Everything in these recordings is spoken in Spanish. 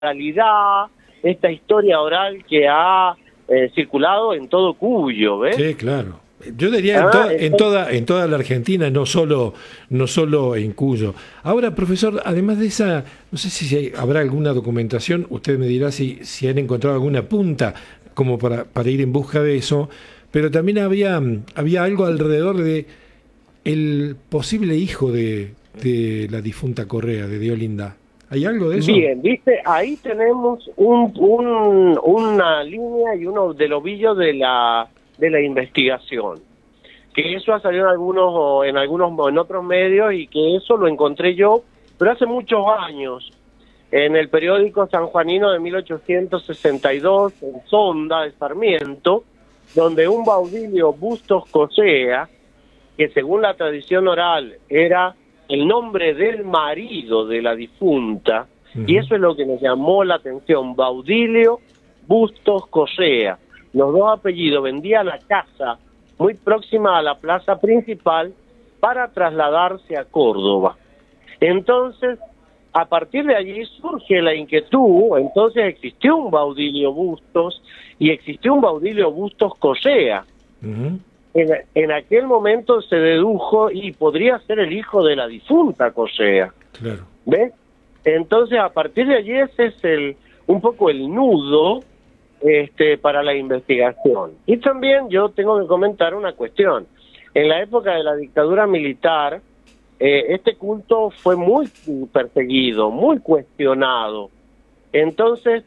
oralidad, esta historia oral que ha circulado en todo Cuyo, ¿ves? Sí, claro. Yo diría en toda la Argentina, no solo en Cuyo. Ahora, profesor, además de esa, no sé si habrá alguna documentación, usted me dirá si han encontrado alguna punta como para ir en busca de eso, pero también había algo alrededor de el posible hijo de la difunta Correa, de Diolinda. ¿Hay algo de eso? Bien, viste, ahí tenemos una línea y uno del ovillo de la investigación, que eso ha salido en otros medios y que eso lo encontré yo, pero hace muchos años, en el periódico sanjuanino de 1862, en Sonda de Sarmiento, donde un Baudilio Bustos Cosea, que según la tradición oral era el nombre del marido de la difunta, y eso es lo que nos llamó la atención, Baudilio Bustos Cosea. Los dos apellidos, vendía la casa muy próxima a la plaza principal para trasladarse a Córdoba. Entonces, a partir de allí surge la inquietud, entonces existió un Baudilio Bustos y existió un Baudilio Bustos Cosea. En aquel momento se dedujo y podría ser el hijo de la difunta Cosea. Claro. ¿Ves? Entonces, a partir de allí ese es un poco el nudo para la investigación. Y también yo tengo que comentar una cuestión. En la época de la dictadura militar, este culto fue muy perseguido, muy cuestionado. Entonces,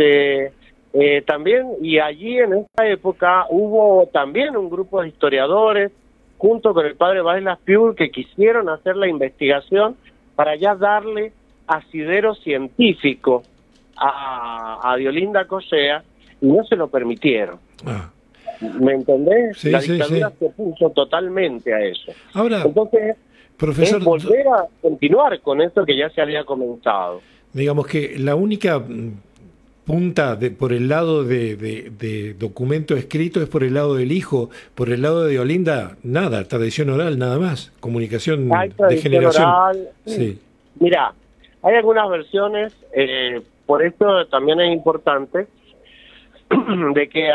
también, y allí en esa época hubo también un grupo de historiadores, junto con el padre Bailas Piul, que quisieron hacer la investigación para ya darle asidero científico a Diolinda Cosea, y no se lo permitieron. ¿Me entendés? Sí, la dictadura se opuso totalmente a eso. Ahora, entonces, profesor, es volver a continuar con esto que ya se había comenzado. Digamos que la única punta por el lado de documento escrito es por el lado del hijo, por el lado de Diolinda, nada, tradición oral, nada más, comunicación de generación. Oral, sí. Mirá, hay algunas versiones, por esto también es importante, de que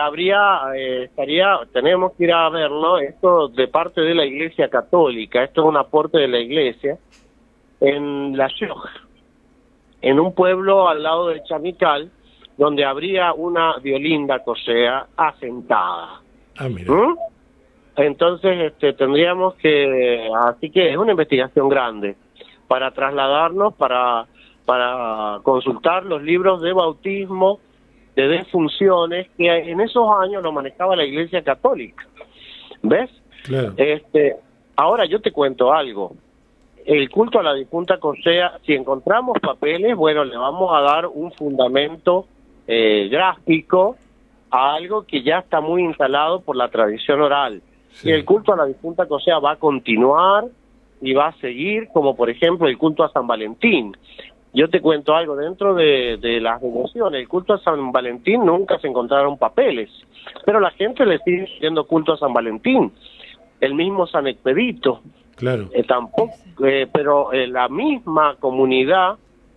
tenemos que ir a verlo, esto de parte de la Iglesia Católica, esto es un aporte de la Iglesia, en La Rioja, en un pueblo al lado de Chamical, donde habría una Diolinda Cosea asentada. Mira. Entonces tendríamos así que es una investigación grande, para trasladarnos, para consultar los libros de bautismo, de defunciones, que en esos años lo manejaba la Iglesia Católica. ¿Ves? Claro. Ahora yo te cuento algo. El culto a la difunta Cosea, si encontramos papeles, bueno, le vamos a dar un fundamento gráfico a algo que ya está muy instalado por la tradición oral. Sí. Y el culto a la difunta Cosea va a continuar y va a seguir, como por ejemplo el culto a San Valentín. Yo te cuento algo, dentro de las devociones, el culto a San Valentín nunca se encontraron papeles, pero la gente le sigue haciendo culto a San Valentín. El mismo San Expedito, claro. Tampoco, pero la misma comunidad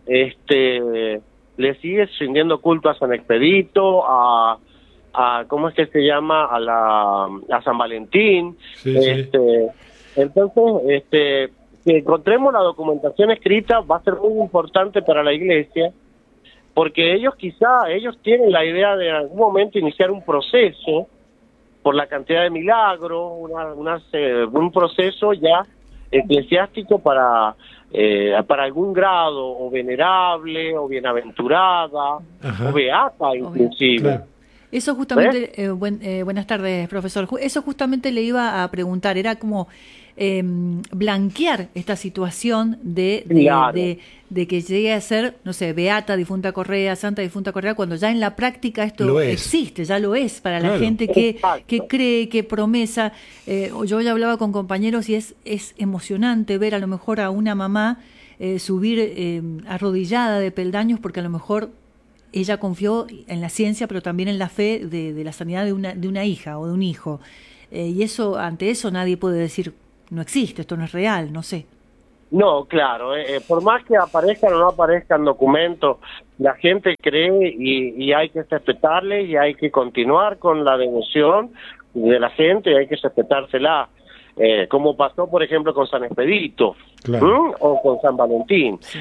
le sigue rindiendo culto a San Expedito, a ¿cómo es que se llama? A San Valentín. Sí, Entonces, que encontremos la documentación escrita va a ser muy importante para la Iglesia, porque ellos tienen la idea de en algún momento iniciar un proceso por la cantidad de milagros, un proceso ya eclesiástico para algún grado, o venerable, o bienaventurada, o beata inclusive. Claro. Eso justamente, buenas tardes, profesor. Eso justamente le iba a preguntar, era como blanquear esta situación de que llegue a ser, no sé, beata difunta Correa, santa difunta Correa, cuando ya en la práctica esto existe, ya lo es para la gente que cree, que promesa. Yo ya hablaba con compañeros y es emocionante ver a lo mejor a una mamá subir arrodillada de peldaños porque a lo mejor ella confió en la ciencia, pero también en la fe de la sanidad de una hija o de un hijo. Y ante eso nadie puede decir, no existe, esto no es real, no sé. No, claro, por más que aparezcan o no aparezcan documentos, la gente cree y hay que respetarle y hay que continuar con la devoción de la gente y hay que respetársela, como pasó por ejemplo con San Expedito, claro, o con San Valentín. Sí.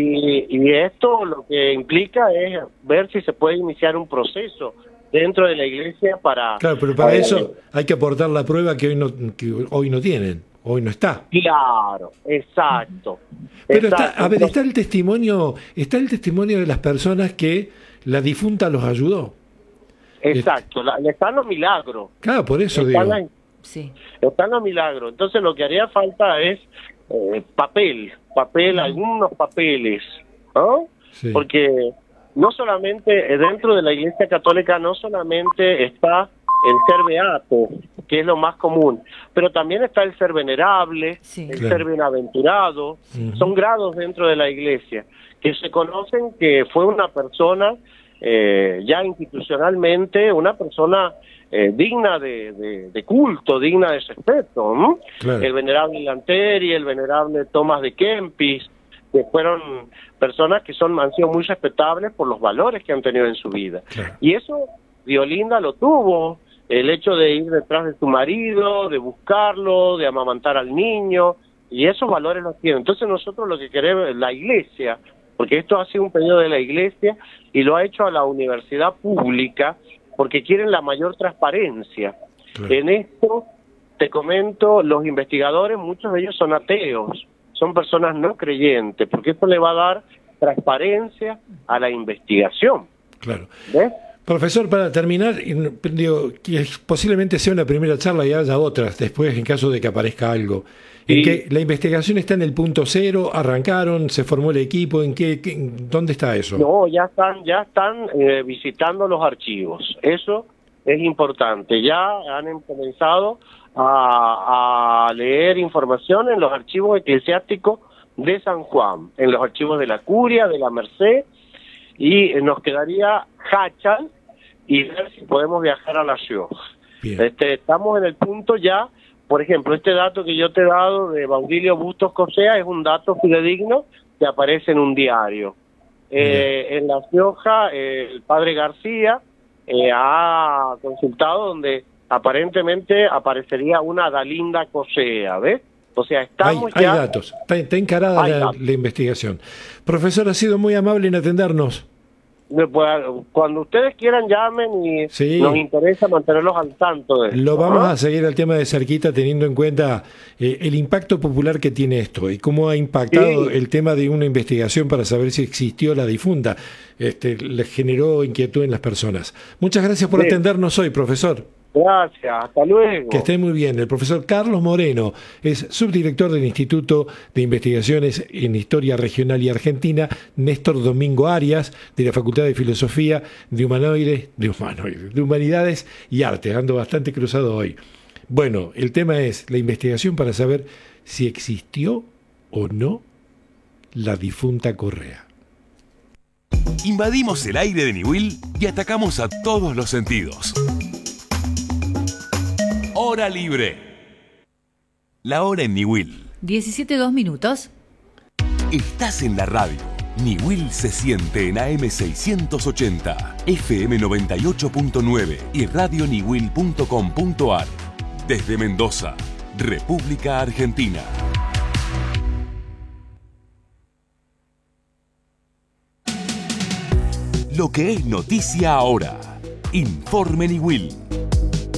Y esto lo que implica es ver si se puede iniciar un proceso dentro de la iglesia para... Claro, pero para eso hay que aportar la prueba que hoy no tienen. Hoy no está. Claro, exacto. Pero exacto. A ver, está el testimonio de las personas que la difunta los ayudó. Exacto, están los milagros. Claro, por eso digo. Sí. Están los milagros. Entonces lo que haría falta es papel, algunos papeles, ¿no? Sí. Porque no solamente dentro de la Iglesia Católica no solamente está el ser beato, que es lo más común, pero también está el ser venerable, sí, el ser bienaventurado. Son grados dentro de la iglesia que se conocen que fue una persona ya institucionalmente, una persona digna de culto, digna de respeto, ¿no? Claro. El venerable Lanteri, el venerable Tomás de Kempis, que fueron personas que han sido muy respetables por los valores que han tenido en su vida. Claro. Y eso Diolinda lo tuvo. El hecho de ir detrás de su marido, de buscarlo, de amamantar al niño, y esos valores los tiene. Entonces nosotros lo que queremos, la iglesia, porque esto ha sido un pedido de la iglesia y lo ha hecho a la universidad pública, porque quieren la mayor transparencia. Claro. En esto, te comento, los investigadores, muchos de ellos son ateos, son personas no creyentes, porque esto le va a dar transparencia a la investigación. Claro. ¿Ves? Profesor, para terminar, digo, que posiblemente sea una primera charla y haya otras después en caso de que aparezca algo. Sí. ¿En que la investigación está en el punto cero? ¿Arrancaron? ¿Se formó el equipo? ¿Dónde está eso? No, ya están visitando los archivos. Eso es importante. Ya han comenzado a leer información en los archivos eclesiásticos de San Juan, en los archivos de la Curia, de la Merced, y nos quedaría Hachal y ver si podemos viajar a La Rioja. Estamos en el punto ya, por ejemplo, este dato que yo te he dado de Baudilio Bustos Cosea es un dato fidedigno que aparece en un diario. En La Rioja, el padre García ha consultado donde aparentemente aparecería una Dalinda Cosea, ¿ves? O sea, estamos hay datos, está encarada la investigación. Profesor, ha sido muy amable en atendernos. Cuando ustedes quieran llamen y sí, nos interesa mantenerlos al tanto de esto. Lo vamos a seguir al tema de cerquita teniendo en cuenta el impacto popular que tiene esto y cómo ha impactado el tema de una investigación para saber si existió la difunta. Le generó inquietud en las personas. Muchas gracias por atendernos hoy, profesor. Gracias, hasta luego. Que esté muy bien. El profesor Carlos Moreno es subdirector del Instituto de Investigaciones en Historia Regional y Argentina, Néstor Domingo Arias, de la Facultad de Filosofía, de Humanidades y Arte. Ando bastante cruzado hoy. Bueno, el tema es la investigación para saber si existió o no la difunta Correa. Invadimos el aire de Niwil y atacamos a todos los sentidos. Hora libre. La hora en Niwil. 17:02. Estás en la radio. Niwil se siente en AM 680, FM 98.9 y radioniwil.com.ar. Desde Mendoza, República Argentina. Lo que es noticia ahora. Informe Niwil.